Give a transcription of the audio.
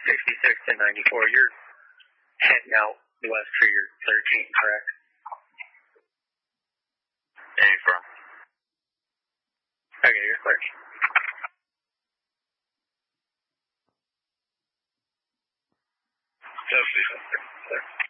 66 to 94. You're heading out west for your 13, correct? Where are you from? Okay, you're clear. Clear.